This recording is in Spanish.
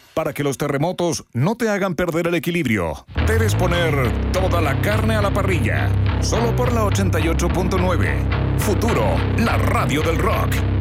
Para que los terremotos no te hagan perder el equilibrio, debes poner toda la carne a la parrilla. Solo por la 88.9. Futuro, la radio del rock.